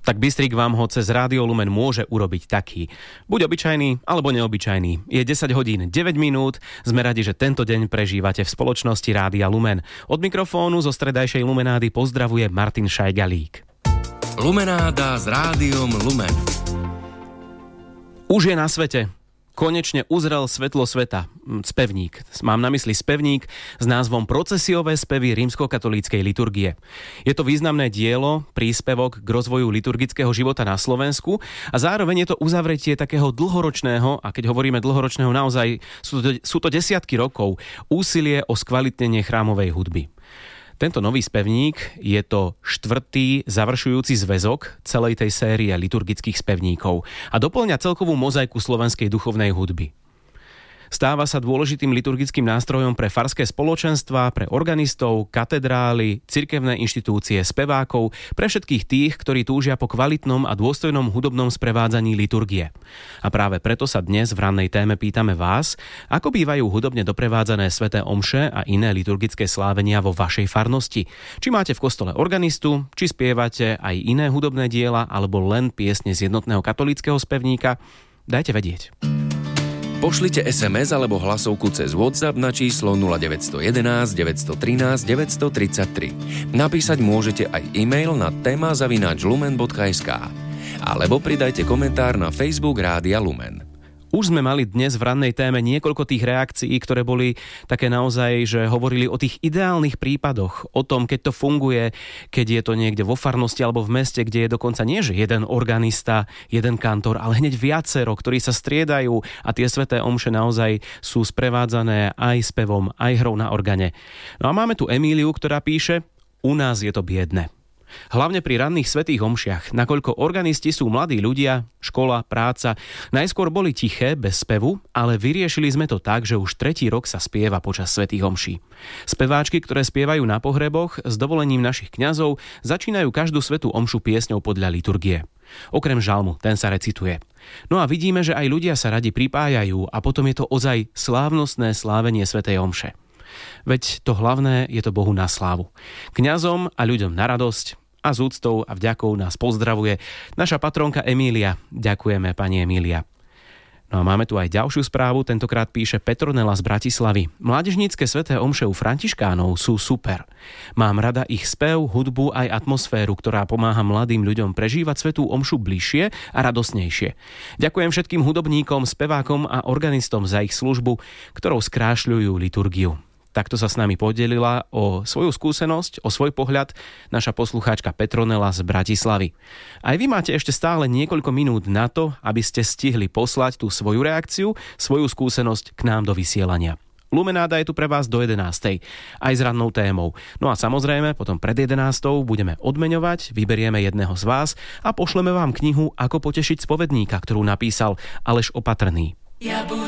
tak Bystrik vám ho cez Rádio Lumen môže urobiť taký. Buď obyčajný, alebo neobyčajný. Je 10 hodín 9 minút. Sme radi, že tento deň prežívate v spoločnosti Rádia Lumen. Od mikrofónu zo stredajšej Lumenády pozdravuje Martin Šajgalík. Lumenáda s Rádiom Lumen. Už je na svete. Konečne uzrel svetlo sveta. Spevník. Mám na mysli spevník s názvom Procesiové spevy rímskokatolíckej liturgie. Je to významné dielo, príspevok k rozvoju liturgického života na Slovensku a zároveň je to uzavretie takého dlhoročného, a keď hovoríme dlhoročného, naozaj sú to desiatky rokov, úsilie o skvalitnenie chrámovej hudby. Tento nový spevník je to 4. završujúci zväzok celej tej série liturgických spevníkov a doplňa celkovú mozaiku slovenskej duchovnej hudby. Stáva sa dôležitým liturgickým nástrojom pre farské spoločenstvá, pre organistov, katedrály, cirkevné inštitúcie, spevákov, pre všetkých tých, ktorí túžia po kvalitnom a dôstojnom hudobnom sprevádzaní liturgie. A práve preto sa dnes v rannej téme pýtame vás, ako bývajú hudobne doprevádzané sväté omše a iné liturgické slávenia vo vašej farnosti. Či máte v kostole organistu, či spievate aj iné hudobné diela, alebo len piesne z jednotného katolíckeho spevníka, dajte vedieť. Pošlite SMS alebo hlasovku cez WhatsApp na číslo 0911 913 933. Napísať môžete aj e-mail na téma@lumen.sk alebo pridajte komentár na Facebook Rádia Lumen. Už sme mali dnes v rannej téme niekoľko tých reakcií, ktoré boli také naozaj, že hovorili o tých ideálnych prípadoch, o tom, keď to funguje, keď je to niekde vo farnosti alebo v meste, kde je dokonca nie že jeden organista, jeden kantor, ale hneď viacero, ktorí sa striedajú a tie sväté omše naozaj sú sprevádzané aj spevom, aj hrou na organe. No a máme tu Emíliu, ktorá píše: u nás je to biedne. Hlavne pri ranných svätých omšiach, nakoľko organisti sú mladí ľudia, škola, práca, najskôr boli tiché, bez spevu, ale vyriešili sme to tak, že už 3. rok sa spieva počas svätých omší. Speváčky, ktoré spievajú na pohreboch, s dovolením našich kňazov, začínajú každú svätú omšu piesňou podľa liturgie. Okrem žalmu, ten sa recituje. No a vidíme, že aj ľudia sa radi pripájajú a potom je to ozaj slávnostné slávenie svätej omše. Veď to hlavné je to Bohu na slávu. Kňazom a ľuďom na radosť a s úctou a vďakou nás pozdravuje naša patronka Emília. Ďakujeme, pani Emília. No a máme tu aj ďalšiu správu, tentokrát píše Petronela z Bratislavy. Mládežnícke sväté omše u františkánov sú super. Mám rada ich spev, hudbu aj atmosféru, ktorá pomáha mladým ľuďom prežívať svätú omšu bližšie a radosnejšie. Ďakujem všetkým hudobníkom, spevákom a organistom za ich službu, ktorou skrášľujú liturgiu. Takto sa s nami podelila o svoju skúsenosť, o svoj pohľad naša poslucháčka Petronela z Bratislavy. Aj vy máte ešte stále niekoľko minút na to, aby ste stihli poslať tú svoju reakciu, svoju skúsenosť k nám do vysielania. Lumenáda je tu pre vás do 11:00, aj s rannou témou. No a samozrejme, potom pred 11:00 budeme odmeňovať, vyberieme jedného z vás a pošleme vám knihu Ako potešiť spovedníka, ktorú napísal Aleš Opatrný.